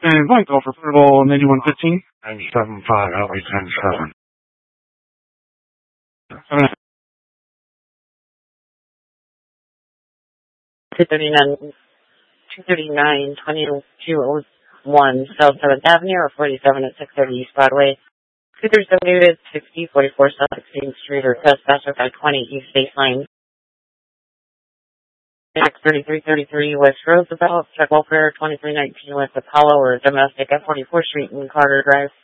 And blank offer approval 9115. 97.5, LA 10-7. 239-2201 South 7th Avenue or 47 at 630 East Broadway. 237 Newton, 6044 South 16th Street or Trespass with I-20 East Baseline. Max 3333 West Roosevelt, check welfare 2319 West Apollo or domestic at 44th Street and Carter Drive.